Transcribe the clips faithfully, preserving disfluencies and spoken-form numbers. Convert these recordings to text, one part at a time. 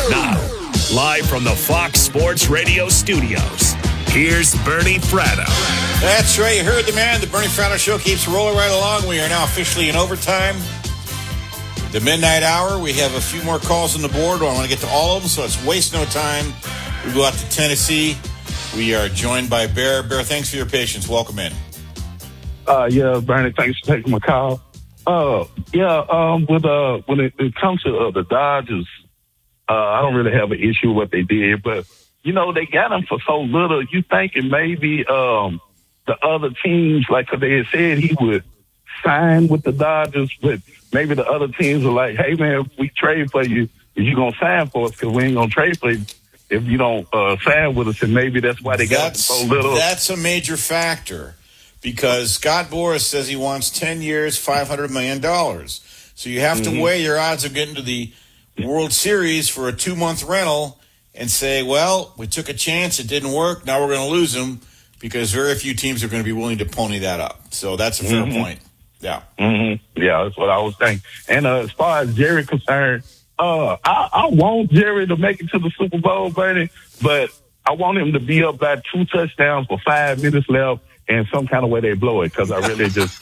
Now, live from the Fox Sports Radio studios, here's Bernie Fratto. That's right. You heard the man. The Bernie Fratto Show keeps rolling right along. We are now officially in overtime. The midnight hour. We have a few more calls on the board. I want to get to all of them, so let's waste no time. We go out to Tennessee. We are joined by Bear. Bear, thanks for your patience. Welcome in. Uh, yeah, Bernie, thanks for taking my call. Uh, yeah, um, with, uh, when it, it comes to uh, the Dodgers, uh, I don't really have an issue with what they did, but, you know, they got him for so little. You thinking maybe um, the other teams, like, cause they had said he would sign with the Dodgers, but maybe the other teams are like, hey, man, if we trade for you, is you going to sign for us? Because we ain't going to trade for you if you don't uh, sign with us, and maybe that's why they got that's, him so little. That's a major factor. Because Scott Boras says he wants ten years, five hundred million dollars. So you have mm-hmm. to weigh your odds of getting to the World Series for a two-month rental and say, well, we took a chance, it didn't work, now we're going to lose him, because very few teams are going to be willing to pony that up. So that's a fair mm-hmm. point. Yeah. Mm-hmm. Yeah, that's what I was thinking. And uh, as far as Jerry concerned, uh, I, I want Jerry to make it to the Super Bowl, Bernie, but I want him to be up by two touchdowns with five minutes left, and some kind of way they blow it, because I really just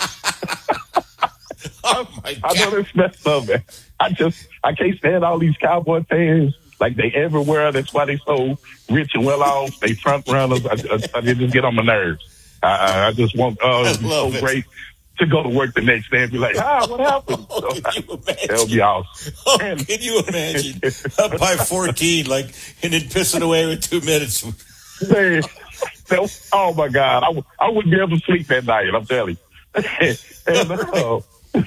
oh my God. I know this messed up, man. I just I can't stand all these Cowboy fans. Like, they everywhere. That's why they so rich and well off. They front runners. I, I, I they just get on my nerves. I, I just want uh it's so it. great to go to work the next day and be like, ah, what happened? Oh, so, can you imagine? That'll be awesome. Oh, and, can you imagine? Up by fourteen, like, and then pissing away with two minutes. Man, so, oh my God, I, w- I wouldn't be able to sleep that night, I'm telling you. and uh,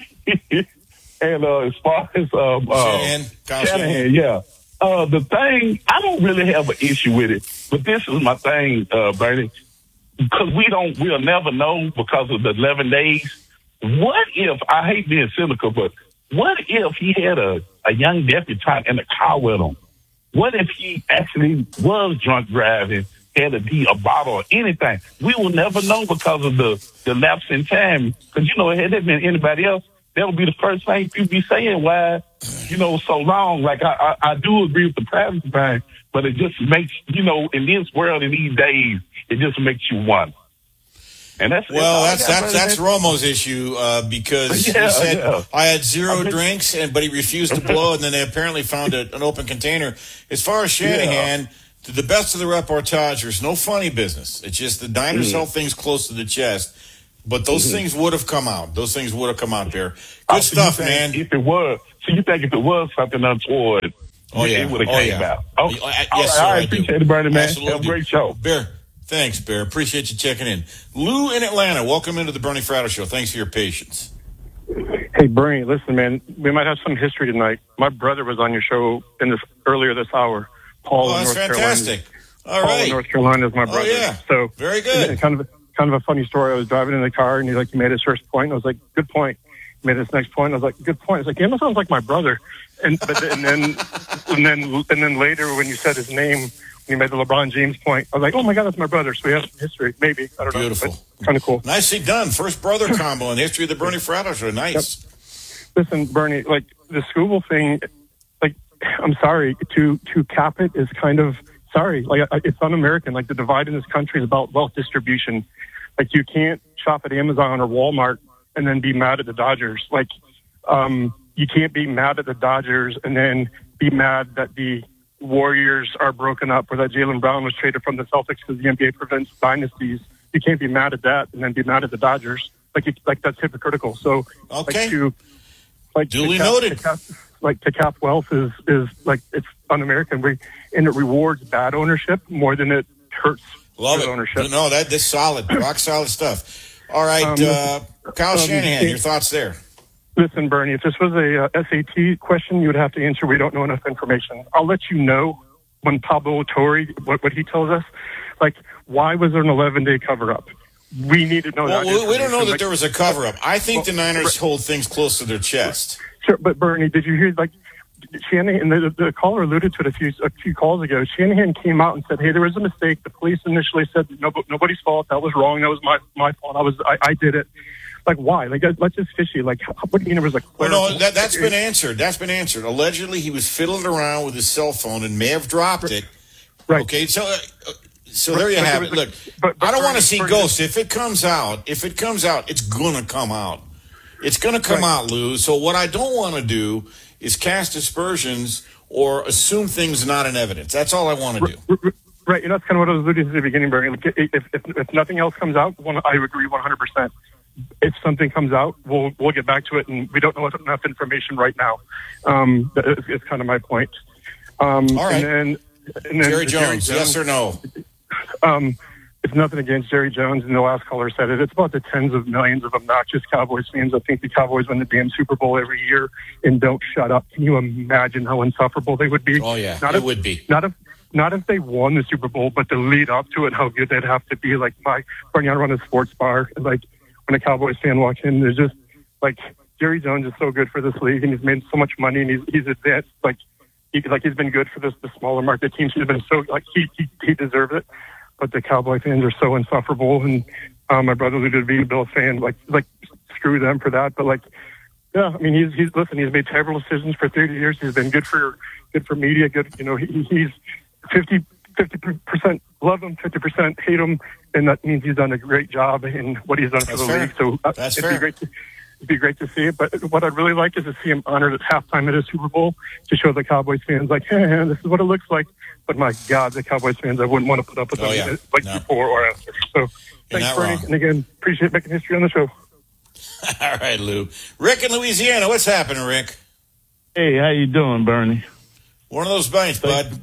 and uh, as far as um, uh, Shanahan, Shanahan, yeah, uh, the thing, I don't really have an issue with it, but this is my thing, uh, Bernie, because we don't, we'll never know because of the eleven days. What if, I hate being cynical, but what if he had a, a young debutante in the car with him? What if he actually was drunk driving, had a, D, a bottle or anything? We will never know because of the, the lapse in time. Because, you know, had there been anybody else, that would be the first thing people be saying, why, you know, so long. Like, I, I, I do agree with the privacy thing, but it just makes, you know, in this world, in these days, it just makes you wonder. And that's well, that's that's that's Romo's issue uh, because yeah, he said yeah. I had zero I mean, drinks, and but he refused to blow, and then they apparently found a, an open container. As far as Shanahan, yeah. to the best of the reportage, there's no funny business. It's just the diners mm-hmm. held things close to the chest, but those mm-hmm. things would have come out. Those things would have come out there. Good oh, stuff, so man. If it was, so you think if it was something untoward, oh yeah, it would have oh, came yeah. out. Okay. I, yes, all right, sir, I, I appreciate do. it, Bernie, man. Absolutely. Have a great show, Bear. Thanks, Bear. Appreciate you checking in. Lou in Atlanta, welcome into the Bernie Fratto Show. Thanks for your patience. Hey, Bernie, listen, man, we might have some history tonight. My brother was on your show in this earlier this hour. Paul oh, in that's North fantastic. Carolina. All Paul right. in North Carolina is my brother. Oh, yeah. So very good. Kind of, kind of a funny story. I was driving in the car, and he like he made his first point. And I was like, good point. He made his next point. And I was like, good point. He's like, yeah, that sounds like my brother. And but and then and then and then later when you said his name, when you made the LeBron James point, I was like, oh my God, that's my brother. So we have some history, maybe. I don't Beautiful. know. Beautiful. Kind of cool. Nicely done. First brother combo in the history of the Bernie Fratto Show. Nice. Yep. Listen, Bernie, like the Scooble thing, like I'm sorry to to cap it is kind of sorry. Like it's un-American. Like the divide in this country is about wealth distribution. Like you can't shop at Amazon or Walmart and then be mad at the Dodgers. Like um, you can't be mad at the Dodgers and then be mad that the Warriors are broken up or that Jaylen Brown was traded from the Celtics because the N B A prevents dynasties. You can't be mad at that and then be mad at the Dodgers. Like, it, like that's hypocritical. So, okay. like to, like duly to cap, noted. To cap, like to cap wealth is is like it's un-American. We and it rewards bad ownership more than it hurts Love good it. ownership. No, that this solid, rock solid stuff. All right, um, uh, Kyle um, Shanahan, your thoughts there? Listen, Bernie, if this was a uh, S A T question, you would have to answer, we don't know enough information. I'll let you know when Pablo Torre, what, what he tells us. Like, why was there an eleven-day cover-up? We need to know well, that. We, we don't know that there was a cover-up. I think well, the Niners hold things close to their chest. Sure, but Bernie, did you hear, like, Shanahan, the, the caller alluded to it a few a few calls ago. Shanahan came out and said, "Hey, there was a mistake. The police initially said no, nobody's fault. That was wrong. That was my my fault. I was I, I did it." like why? Like let's just fishy. Like what do you mean it was like? Well, no, that, that's been answered. That's been answered. Allegedly, he was fiddling around with his cell phone and may have dropped it. Right. Okay, so uh, so there you have it. Look, but, but I don't want to Bernie, see Bernie, ghosts. If it comes out, if it comes out, it's gonna come out. It's gonna come right. out, Lou. So what I don't want to do is cast aspersions or assume things not in evidence. That's all I want to do. Right, and that's kind of what I was alluding to at the beginning, Bernie. Like, if, if, if nothing else comes out, one, I agree one hundred percent. If something comes out, we'll we'll get back to it, and we don't know enough information right now. Um, it's, it's kind of my point. Um, All right. And then, and then Jerry the Jones, Jerry yes or no? Um, it's nothing against Jerry Jones, and the last caller said it. It's about the tens of millions of obnoxious Cowboys fans. I think the Cowboys win the damn Super Bowl every year and don't shut up. Can you imagine how insufferable they would be? Oh, yeah, not it if, would be. Not if, not if they won the Super Bowl, but the lead up to it, how good they'd have to be. Like, my Bernie, I run a sports bar, and like, when a Cowboys fan walks in, there's just, like, Jerry Jones is so good for this league, and he's made so much money, and he's, he's advanced, like, he, like, he's been good for this, the smaller market teams. He's been so, like, he, he, he deserves it. But the Cowboy fans are so insufferable, and um, my brother alluded to being a Bills fan. Like, like screw them for that. But like, yeah, I mean, he's he's listen. He's made terrible decisions for thirty years. He's been good for good for media. Good, you know, he, he's fifty percent love him, fifty percent hate him, and that means he's done a great job in what he's done That's for the fair. league. So uh, That's it'd fair. be great to. It'd be great to see it, but what I'd really like is to see him honored at halftime at a Super Bowl to show the Cowboys fans, like, hey, this is what it looks like. But my God, the Cowboys fans, I wouldn't want to put up with Oh, them yeah. like No. before or after. So thanks, not Bernie. wrong. And again, appreciate making history on the show. All right, Lou. Rick in Louisiana, what's happening, Rick? Hey, how you doing, Bernie? One of those bites, bud.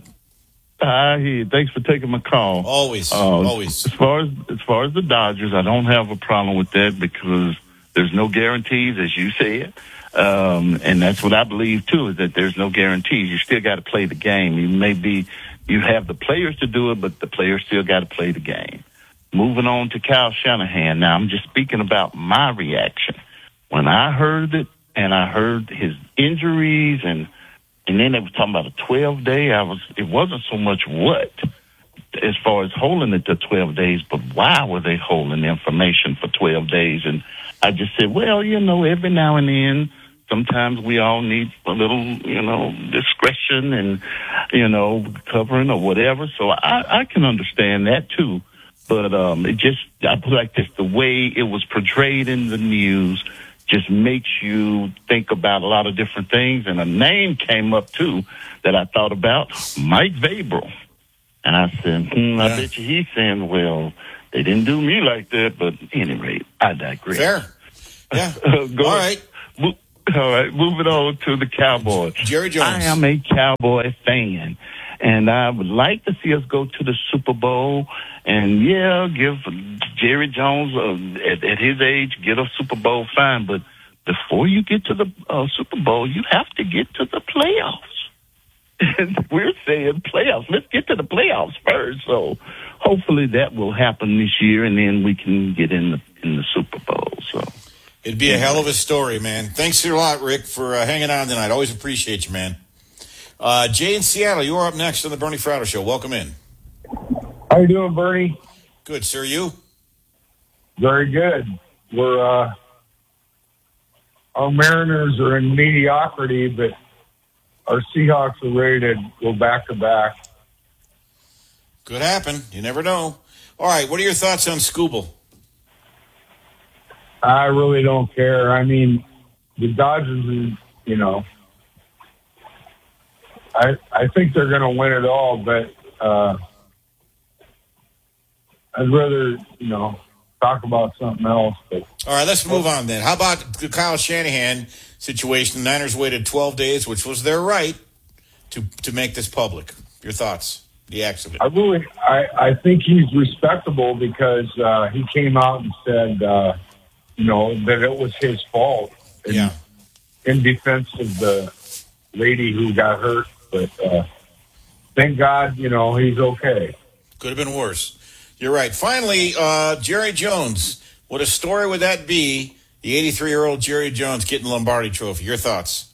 I hear you. Thanks for taking my call. Always, Uh, always. As far as as far as the Dodgers, I don't have a problem with that because there's no guarantees, as you said, um, and that's what I believe too. Is that there's no guarantees. You still got to play the game. You may be, you have the players to do it, but the players still got to play the game. Moving on to Kyle Shanahan. Now, I'm just speaking about my reaction when I heard it, and I heard his injuries, and and then they were talking about a twelve day. I was. It wasn't so much what. As far as holding it to twelve days, but why were they holding the information for twelve days? And I just said, well, you know, every now and then, sometimes we all need a little, you know, discretion and, you know, covering or whatever. So I, I can understand that too. But um, it just, I put it like this, the way it was portrayed in the news just makes you think about a lot of different things. And a name came up too that I thought about, Mike Vrabel. And I said, hmm, I Yeah. bet you he's saying, well, they didn't do me like that. But at any rate, I digress. Fair. Yeah. Uh, go All ahead. right. Mo- All right, moving on to the Cowboys. Jerry Jones. I am a Cowboy fan, and I would like to see us go to the Super Bowl. And, yeah, give Jerry Jones, uh, at, at his age, get a Super Bowl, fine. But before you get to the uh, Super Bowl, you have to get to the playoffs. And we're saying playoffs. Let's get to the playoffs first. So hopefully that will happen this year, and then we can get in the in the Super Bowl. So It'd be a hell of a story, man. Thanks a lot, Rick, for uh, hanging on tonight. Always appreciate you, man. Uh, Jay in Seattle, you are up next on the Bernie Fratto Show. Welcome in. How you doing, Bernie? Good, sir. You? Very good. We're uh, our Mariners are in mediocrity, but our Seahawks are ready to go back to back. Could happen. You never know. All right, what are your thoughts on Scooble? I really don't care. I mean, the Dodgers, are, you know, I I think they're going to win it all, but uh, I'd rather, you know, talk about something else. But All right, let's move on then. How about the Kyle Shanahan situation? The Niners waited twelve days, which was their right, to to make this public. Your thoughts? The accident. I really, I, I think he's respectable because uh, he came out and said, uh, you know, that it was his fault. In, Yeah. in defense of the lady who got hurt, but uh, thank God, you know, he's okay. Could have been worse. You're right. Finally, uh, Jerry Jones. What a story would that be? The eighty-three-year-old Jerry Jones getting the Lombardi Trophy. Your thoughts?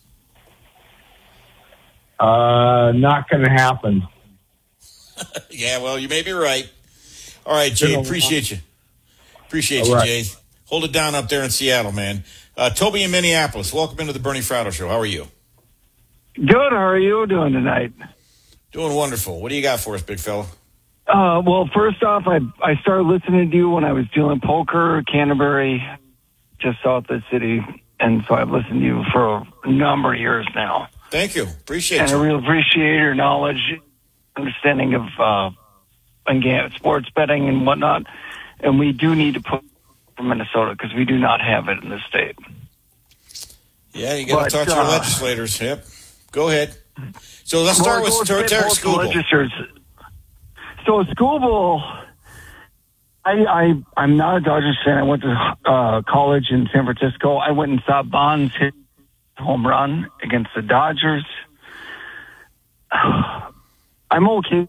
Uh, not going to happen. Yeah, well, you may be right. All right, Jay, Been a appreciate you. Appreciate All you, right. Jay. hold it down up there in Seattle, man. Uh, Toby in Minneapolis, welcome into the Bernie Fratto Show. How are you? Good. How are you doing tonight? Doing wonderful. What do you got for us, big fella? Uh, well, first off, I I started listening to you when I was doing poker, Canterbury, just south of the city, and so I've listened to you for a number of years now. Thank you. Appreciate and you. And I really appreciate your knowledge, understanding of uh, again, sports betting and whatnot. And we do need to put for Minnesota because we do not have it in the state. Yeah, you got to talk to your uh, legislators. Yep. Go ahead. So let's start with Tarek Skubal. So Skubal, I, I, I'm not a Dodgers fan. I went to uh, college in San Francisco. I went and saw Bonds hit a home run against the Dodgers. I'm okay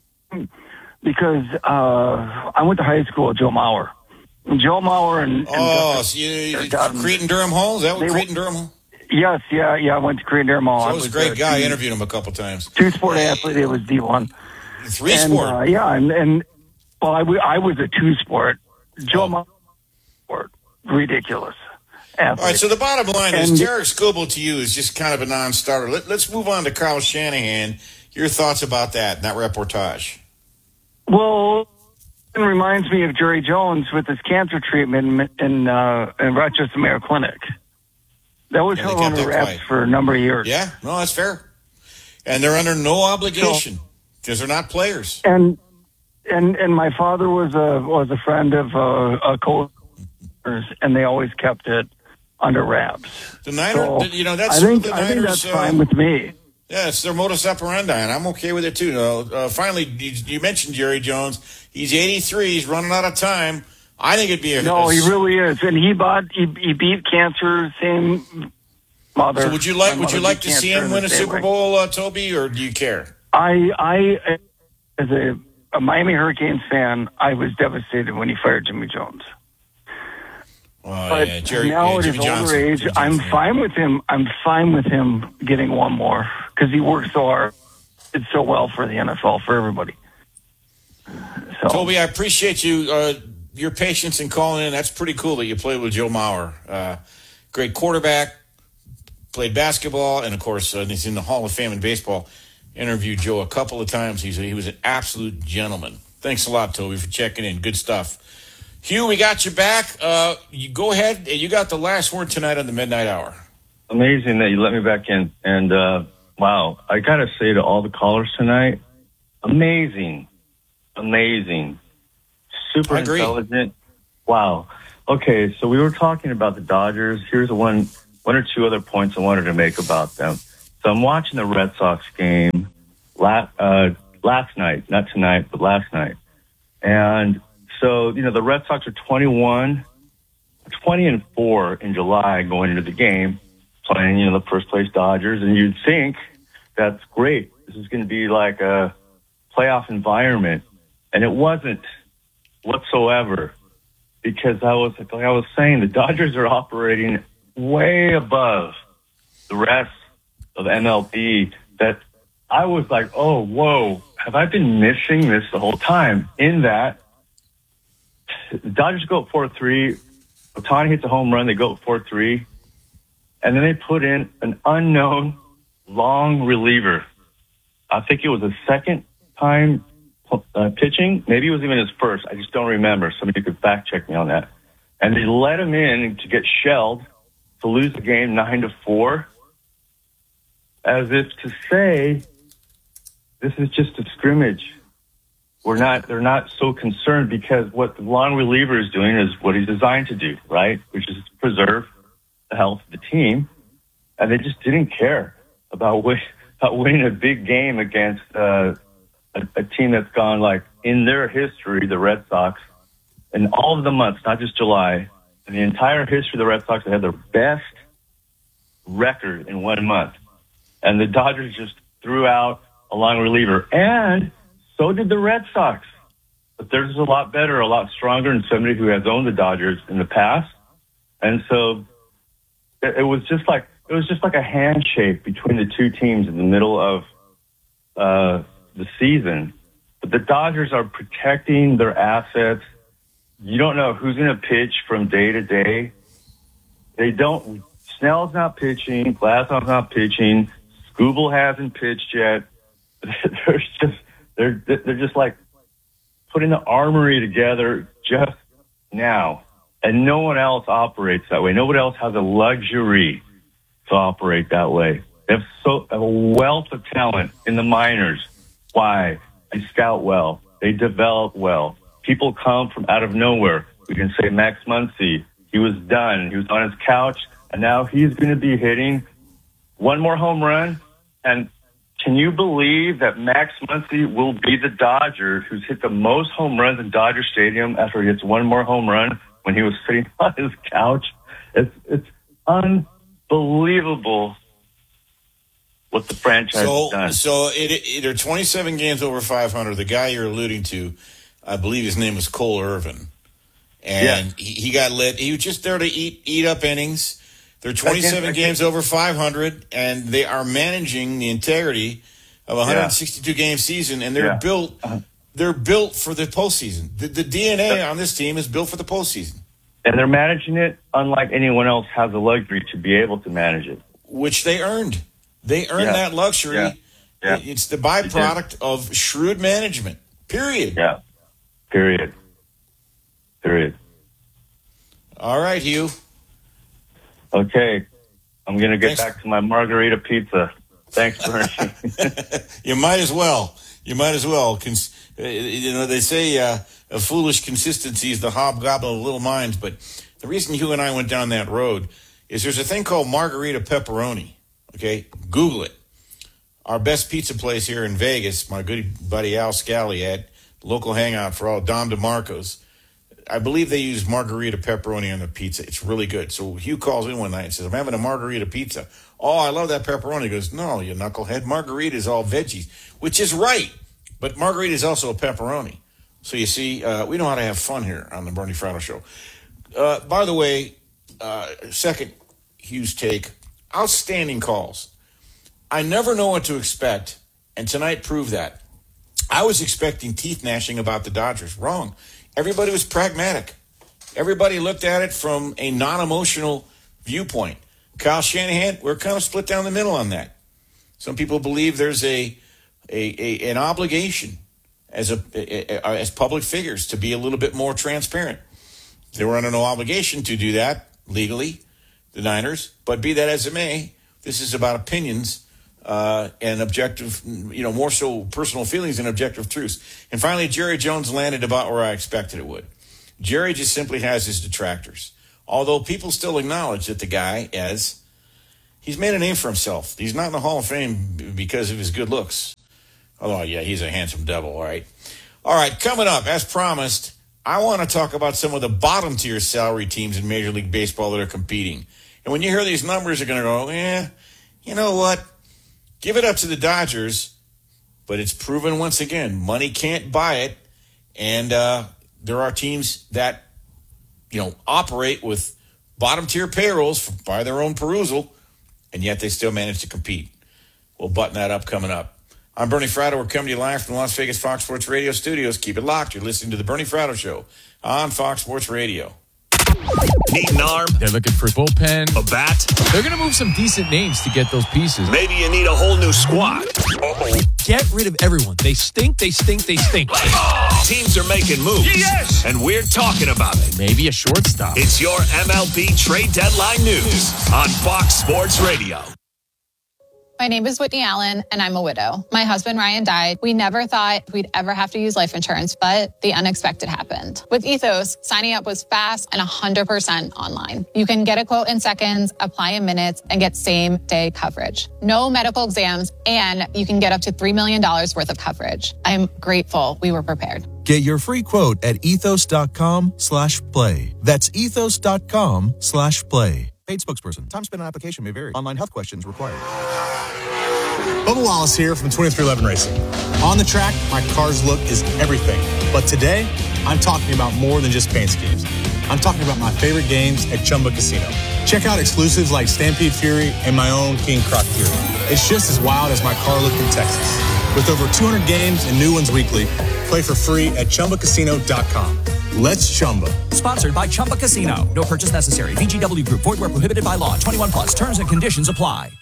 because uh, I went to high school with Joe Mauer. Joe Mauer and, and oh, Justin, so you, you Cretin Durham Hall? Is that what Cretin Durham Hall? Yes, yeah, yeah. I went to Cretin Durham Hall. So he was a great guy. I interviewed him a couple times. Two-sport athlete. It was D one. Three-sport. Uh, yeah, and, and well, I, I was a two-sport. Joe oh. Mauer, ridiculous athlete. All right, so the bottom line and, is Tarek Skubal to you is just kind of a non-starter. Let, let's move on to Kyle Shanahan. Your thoughts about that, that reportage? Well, it reminds me of Jerry Jones with his cancer treatment in, uh, in Rochester Mayo Clinic. That was held under wraps for a number of years. Yeah, no, that's fair. And they're under no obligation because so, they're not players. And and and my father was a was a friend of uh, a coach, and they always kept it under wraps. The Niners, so, you know, that's I think, the I Niners, think that's uh, fine with me. Yeah, it's their modus operandi, and I'm okay with it too. Uh, uh, finally, you, you mentioned Jerry Jones. He's eighty-three. He's running out of time. I think it'd be a no. A, he really is, and he bought. He, he beat cancer. Same mother. So would you like? Would you like to see him win a Super Bowl, uh, Toby, or do you care? I, I, as a, a Miami Hurricanes fan, I was devastated when he fired Jimmy Jones. Oh, but yeah, Jerry, now yeah, at Jimmy his Johnson, older age, Jimmy I'm Johnson, fine with him. I'm fine with him getting one more because he worked so hard, did so well for the N F L for everybody. So. Toby, I appreciate you uh, your patience in calling in. That's pretty cool that you played with Joe Mauer. Uh, great quarterback, played basketball, and of course uh, he's in the Hall of Fame in baseball. Interviewed Joe a couple of times. He's a, he was an absolute gentleman. Thanks a lot, Toby, for checking in. Good stuff. Hugh, we got you back. Uh, you go ahead. You got the last word tonight on the Midnight Hour. Amazing that you let me back in. And, uh, wow, I got to say to all the callers tonight, amazing, amazing, super intelligent. Wow. Okay, so we were talking about the Dodgers. Here's one, one or two other points I wanted to make about them. So I'm watching the Red Sox game last, uh, last night, not tonight, but last night. And so, you know, the Red Sox are twenty-one, twenty and four in July going into the game, playing, you know, the first place Dodgers. And you'd think that's great. This is going to be like a playoff environment. And it wasn't whatsoever because I was, like I was saying, the Dodgers are operating way above the rest of M L B that I was like, oh, whoa, have I been missing this the whole time? In that, the Dodgers go up four three. Ohtani hits a home run. They go up four three. And then they put in an unknown long reliever. I think it was a second time uh, pitching. Maybe it was even his first. I just don't remember. Somebody could fact check me on that. And they let him in to get shelled to lose the game nine to four. As if to say, this is just a scrimmage. We're not, they're not so concerned because what the long reliever is doing is what he's designed to do, right? Which is to preserve the health of the team. And they just didn't care about, win, about winning a big game against uh, a, a team that's gone like in their history, the Red Sox, in all of the months, not just July, in the entire history of the Red Sox, they had their best record in one month. And the Dodgers just threw out a long reliever. And so did the Red Sox. But theirs is a lot better, a lot stronger, and somebody who has owned the Dodgers in the past. And so it, it was just like it was just like a handshake between the two teams in the middle of uh, the season. But the Dodgers are protecting their assets. you don't know who's going to pitch from day to day. They don't. Snell's not pitching. Glasnow's not pitching. Skubal hasn't pitched yet. They're just they're they're just like putting the armory together just now, and no one else operates that way. Nobody else has a luxury to operate that way. They have so a wealth of talent in the minors. Why? They scout well. They develop well. People come from out of nowhere. We can say Max Muncy. He was done. He was on his couch, and now he's going to be hitting one more home run. And can you believe that Max Muncy will be the Dodger who's hit the most home runs in Dodger Stadium after he hits one more home run when he was sitting on his couch? It's it's unbelievable what the franchise so, has done. So it, it are twenty-seven games over five hundred. The guy you're alluding to, I believe his name was Cole Irvin. And yeah. he, he got lit. He was just there to eat eat up innings. They're twenty-seven again, games again. over five hundred, and they are managing the integrity of a one hundred sixty-two game season, and they're yeah. built uh-huh. they're built for the postseason. The, the D N A yeah. on this team is built for the postseason. And they're managing it unlike anyone else has the luxury to be able to manage it. Which they earned. They earned yeah. that luxury. Yeah. Yeah. It's the byproduct of shrewd management, period. Yeah, period. Period. All right, Hugh. Okay. I'm going to get Thanks. back to my margarita pizza. Thanks, Bernie. You might as well. You might as well. Cons- you know, they say uh, a foolish consistency is the hobgoblin of little minds, but the reason Hugh and I went down that road is there's a thing called margarita pepperoni. Okay? Google it. Our best pizza place here in Vegas, my good buddy Al Scally at, local hangout for all, Dom DeMarco's. I believe they use margarita pepperoni on the pizza. It's really good. So Hugh calls in one night and says, I'm having a margarita pizza. Oh, I love that pepperoni. He goes, no, you knucklehead. Margarita is all veggies, which is right. But margarita is also a pepperoni. So you see, uh, we know how to have fun here on the Bernie Fratto Show. Uh, by the way, uh, second Hugh's take, outstanding calls. I never know what to expect, and tonight proved that. I was expecting teeth gnashing about the Dodgers. Wrong. Everybody was pragmatic. Everybody looked at it from a non-emotional viewpoint. Kyle Shanahan, we're kind of split down the middle on that. Some people believe there's a, a, a an obligation as a, a, a as public figures to be a little bit more transparent. They were under no obligation to do that legally, the Niners. But be that as it may, this is about opinions uh, and objective, you know, more so personal feelings and objective truths. And finally, Jerry Jones landed about where I expected it would. Jerry just simply has his detractors. Although people still acknowledge that the guy, as he's made a name for himself. He's not in the Hall of Fame because of his good looks. Although, yeah, he's a handsome devil, all right? All right, coming up, as promised, I want to talk about some of the bottom-tier salary teams in Major League Baseball that are competing. And when you hear these numbers, you're going to go, eh, you know what? Give it up to the Dodgers, but it's proven once again, money can't buy it. And uh, there are teams that, you know, operate with bottom-tier payrolls for, by their own perusal, and yet they still manage to compete. We'll button that up coming up. I'm Bernie Fratto. We're coming to you live from the Las Vegas Fox Sports Radio studios. Keep it locked. You're listening to the Bernie Fratto Show on Fox Sports Radio. Need an arm? They're looking for a bullpen. A bat? They're going to move some decent names to get those pieces. Maybe you need a whole new squad. Uh-oh. Get rid of everyone. They stink, they stink, they stink. Oh! Teams are making moves. Yes! And we're talking about it. Maybe a shortstop. It's your M L B trade deadline news on Fox Sports Radio. My name is Whitney Allen, and I'm a widow. My husband, Ryan, died. We never thought we'd ever have to use life insurance, but the unexpected happened. With Ethos, signing up was fast and one hundred percent online. You can get a quote in seconds, apply in minutes, and get same-day coverage. No medical exams, and you can get up to three million dollars worth of coverage. I'm grateful we were prepared. Get your free quote at ethos.com slash play. That's ethos.com slash play. Paid spokesperson. Time spent on application may vary. Online health questions required. Bubba Wallace here from twenty-three eleven Racing. On the track, my car's look is everything. But today, I'm talking about more than just paint schemes. I'm talking about my favorite games at Chumba Casino. Check out exclusives like Stampede Fury and my own King Croc Fury. It's just as wild as my car look in Texas. With over two hundred games and new ones weekly, play for free at chumba casino dot com. Let's Chumba. Sponsored by Chumba Casino. No purchase necessary. V G W Group. Void where prohibited by law. twenty-one plus. Terms and conditions apply.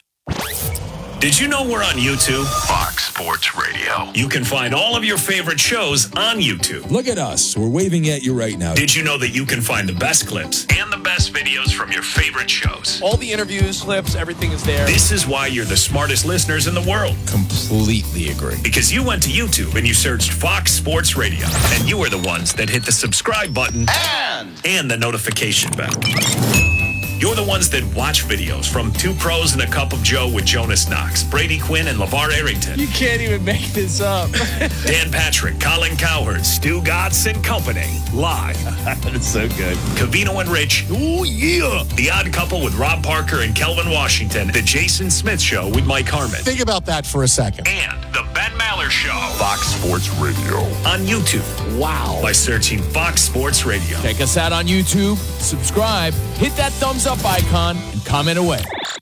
Did you know we're on YouTube? Fox Sports Radio. You can find all of your favorite shows on YouTube. Look at us. We're waving at you right now. Did you know that you can find the best clips and the best videos from your favorite shows? All the interviews, clips, everything is there. This is why you're the smartest listeners in the world. Completely agree. Because you went to YouTube and you searched Fox Sports Radio. And you were the ones that hit the subscribe button and, and the notification bell. You're the ones that watch videos from Two Pros and a Cup of Joe with Jonas Knox, Brady Quinn, and LeVar Arrington. You can't even make this up. Dan Patrick, Colin Cowherd, Stu Gatz and company. Live. That's so good. Covino and Rich. Oh, yeah. The Odd Couple with Rob Parker and Kelvin Washington. The Jason Smith Show with Mike Harmon. Think about that for a second. And the Ben Maller Show. Fox Sports Radio. On YouTube. Wow. By searching Fox Sports Radio. Check us out on YouTube. Subscribe. Hit that thumbs up icon and comment away.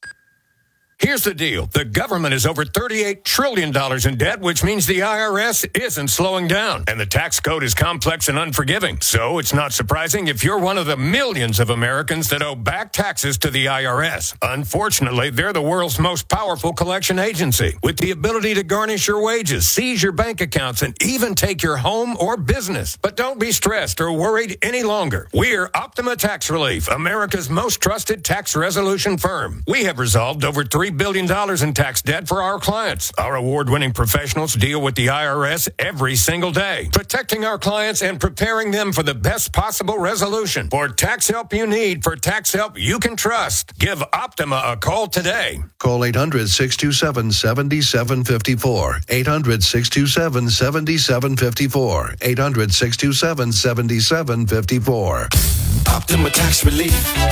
Here's the deal. The government is over thirty-eight trillion dollars in debt, which means the I R S isn't slowing down. And the tax code is complex and unforgiving. So it's not surprising if you're one of the millions of Americans that owe back taxes to the I R S. Unfortunately, they're the world's most powerful collection agency, with the ability to garnish your wages, seize your bank accounts, and even take your home or business. But don't be stressed or worried any longer. We're Optima Tax Relief, America's most trusted tax resolution firm. We have resolved over three billion dollars in tax debt for our clients. Our award-winning professionals deal with the I R S every single day, protecting our clients and preparing them for the best possible resolution. For tax help you need, for tax help you can trust, give Optima a call today. Call eight hundred, six two seven, seven seven five four. eight hundred, six two seven, seven seven five four. eight hundred, six two seven, seven seven five four. Optima Tax Relief.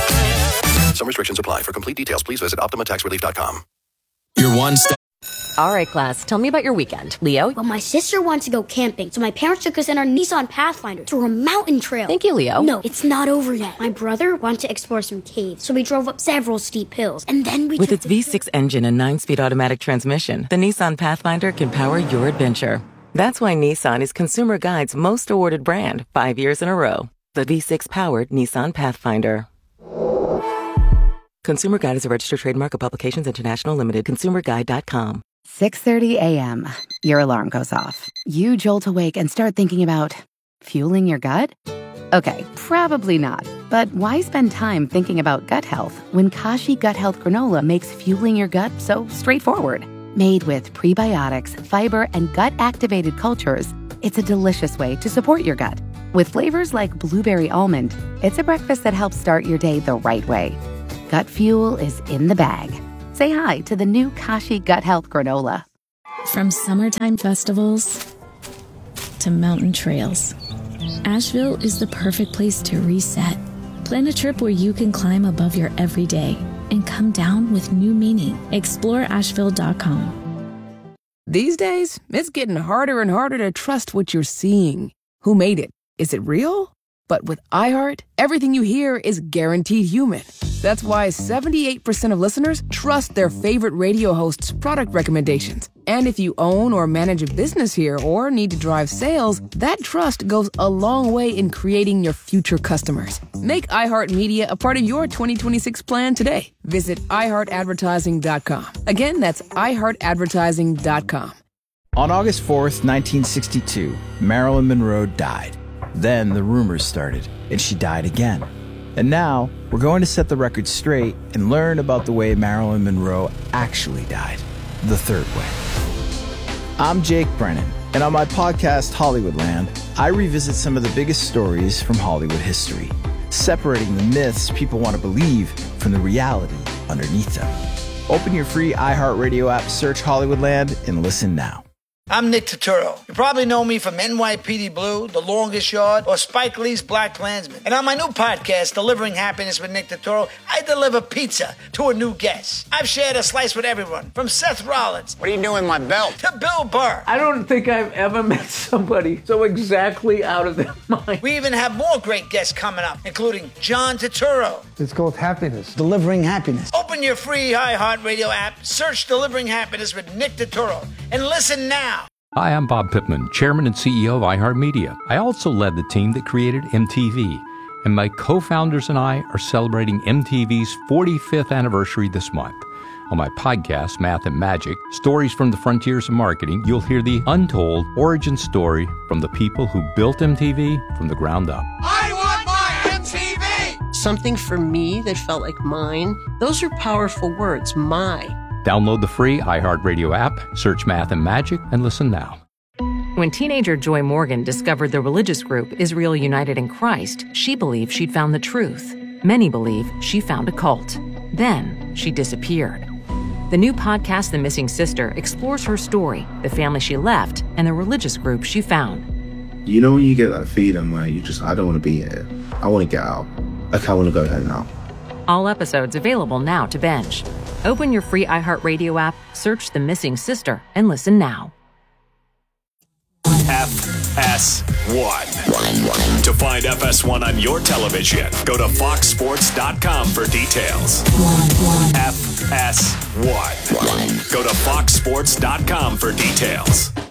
Some restrictions apply. For complete details, please visit optima tax relief dot com. You're one step. All right, class, tell me about your weekend. Leo? Well, my sister wants to go camping, so my parents took us in our Nissan Pathfinder through a mountain trail. Thank you, Leo. No, it's not over yet. My brother wanted to explore some caves, so we drove up several steep hills, and then we With took its V six engine and nine-speed automatic transmission, the Nissan Pathfinder can power your adventure. That's why Nissan is Consumer Guide's most awarded brand five years in a row. The V six-powered Nissan Pathfinder. Consumer Guide is a registered trademark of Publications International Limited. consumer guide dot com. six thirty a.m. Your alarm goes off. You jolt awake and start thinking about fueling your gut? Okay, probably not. But why spend time thinking about gut health when Kashi Gut Health Granola makes fueling your gut so straightforward? Made with prebiotics, fiber, and gut-activated cultures, it's a delicious way to support your gut. With flavors like blueberry almond, it's a breakfast that helps start your day the right way. Gut fuel is in the bag. Say hi to the new Kashi Gut Health Granola. From summertime festivals to mountain trails, Asheville is the perfect place to reset. Plan a trip where you can climb above your everyday and come down with new meaning. Explore asheville dot com. These days, it's getting harder and harder to trust what you're seeing. Who made it? Is it real? But with iHeart, everything you hear is guaranteed human. That's why seventy-eight percent of listeners trust their favorite radio host's product recommendations. And if you own or manage a business here or need to drive sales, that trust goes a long way in creating your future customers. Make iHeartMedia a part of your twenty twenty-six plan today. Visit i heart advertising dot com. Again, that's i heart advertising dot com. On August fourth, nineteen sixty-two, Marilyn Monroe died. Then the rumors started, and she died again. And now, we're going to set the record straight and learn about the way Marilyn Monroe actually died, the third way. I'm Jake Brennan, and on my podcast, Hollywoodland, I revisit some of the biggest stories from Hollywood history, separating the myths people want to believe from the reality underneath them. Open your free iHeartRadio app, search Hollywoodland, and listen now. I'm Nick Turturro. You probably know me from N Y P D Blue, The Longest Yard, or Spike Lee's Black Klansman. And on my new podcast, Delivering Happiness with Nick Turturro, I deliver pizza to a new guest. I've shared a slice with everyone, from Seth Rollins. What are you doing with my belt? To Bill Burr. I don't think I've ever met somebody so exactly out of their mind. We even have more great guests coming up, including John Turturro. It's called Happiness. Delivering Happiness. Open your free iHeartRadio app, search Delivering Happiness with Nick Turturro, and listen now. Hi, I'm Bob Pittman, Chairman and C E O of iHeartMedia. I also led the team that created M T V, and my co-founders and I are celebrating M T V's forty-fifth anniversary this month. On my podcast, Math and Magic, Stories from the Frontiers of Marketing, you'll hear the untold origin story from the people who built M T V from the ground up. I want my M T V! Something for me that felt like mine. Those are powerful words, my. Download the free iHeartRadio app, search Math and Magic, and listen now. When teenager Joy Morgan discovered the religious group Israel United in Christ, she believed she'd found the truth. Many believe she found a cult. Then she disappeared. The new podcast, The Missing Sister, explores her story, the family she left, and the religious group she found. You know when you get that feeling where you just, I don't want to be here. I want to get out. Okay, I want to go home now. All episodes available now to binge. Open your free iHeartRadio app, search The Missing Sister, and listen now. F S one. To find F S one on your television, go to fox sports dot com for details. F S one. Go to fox sports dot com for details.